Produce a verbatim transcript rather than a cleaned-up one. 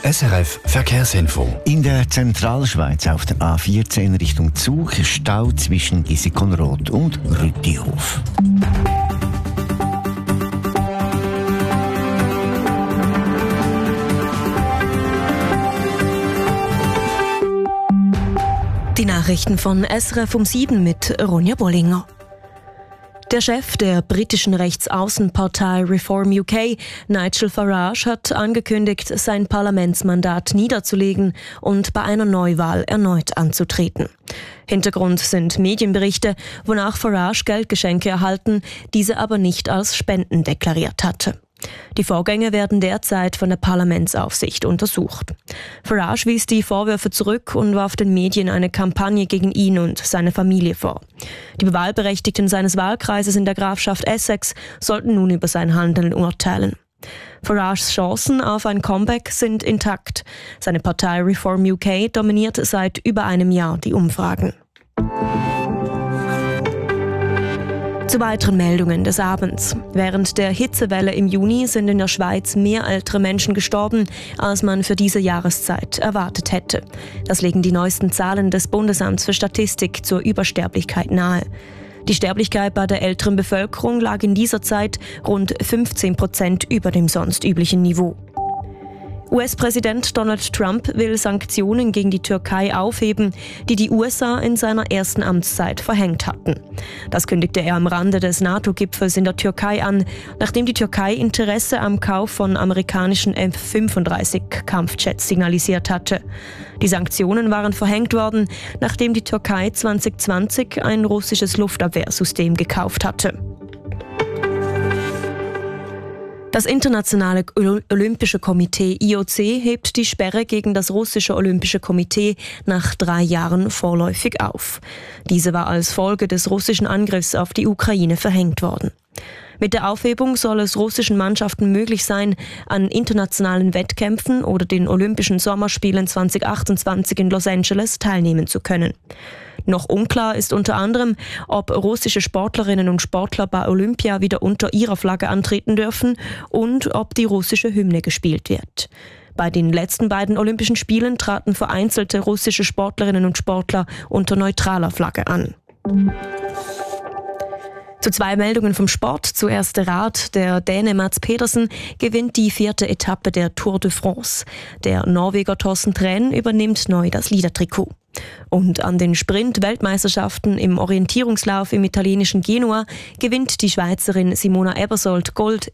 S R F Verkehrsinfo. In der Zentralschweiz auf der A vierzehn Richtung Zug Stau zwischen Gisikonroth und Rüttihof. Die Nachrichten von S R F um sieben mit Ronja Bollinger. Der Chef der britischen Rechtsaußenpartei Reform U K, Nigel Farage, hat angekündigt, sein Parlamentsmandat niederzulegen und bei einer Neuwahl erneut anzutreten. Hintergrund sind Medienberichte, wonach Farage Geldgeschenke erhalten, diese aber nicht als Spenden deklariert hatte. Die Vorgänge werden derzeit von der Parlamentsaufsicht untersucht. Farage wies die Vorwürfe zurück und warf den Medien eine Kampagne gegen ihn und seine Familie vor. Die Wahlberechtigten seines Wahlkreises in der Grafschaft Essex sollten nun über sein Handeln urteilen. Farages Chancen auf ein Comeback sind intakt. Seine Partei Reform U K dominiert seit über einem Jahr die Umfragen. Zu weiteren Meldungen des Abends. Während der Hitzewelle im Juni sind in der Schweiz mehr ältere Menschen gestorben, als man für diese Jahreszeit erwartet hätte. Das legen die neuesten Zahlen des Bundesamts für Statistik zur Übersterblichkeit nahe. Die Sterblichkeit bei der älteren Bevölkerung lag in dieser Zeit rund fünfzehn Prozent über dem sonst üblichen Niveau. U S-Präsident Donald Trump will Sanktionen gegen die Türkei aufheben, die die U S A in seiner ersten Amtszeit verhängt hatten. Das kündigte er am Rande des NATO-Gipfels in der Türkei an, nachdem die Türkei Interesse am Kauf von amerikanischen F fünfunddreißig Kampfjets signalisiert hatte. Die Sanktionen waren verhängt worden, nachdem die Türkei zwanzig zwanzig ein russisches Luftabwehrsystem gekauft hatte. Das Internationale Olympische Komitee I O C hebt die Sperre gegen das russische Olympische Komitee nach drei Jahren vorläufig auf. Diese war als Folge des russischen Angriffs auf die Ukraine verhängt worden. Mit der Aufhebung soll es russischen Mannschaften möglich sein, an internationalen Wettkämpfen oder den Olympischen Sommerspielen zwanzig achtundzwanzig in Los Angeles teilnehmen zu können. Noch unklar ist unter anderem, ob russische Sportlerinnen und Sportler bei Olympia wieder unter ihrer Flagge antreten dürfen und ob die russische Hymne gespielt wird. Bei den letzten beiden Olympischen Spielen traten vereinzelte russische Sportlerinnen und Sportler unter neutraler Flagge an. Zu zwei Meldungen vom Sport. Zuerst der Rad. Der Däne Mads Pedersen gewinnt die vierte Etappe der Tour de France. Der Norweger Thorsten Træn übernimmt neu das Leadertrikot. Und an den Sprint-Weltmeisterschaften im Orientierungslauf im italienischen Genua gewinnt die Schweizerin Simona Ebersold Gold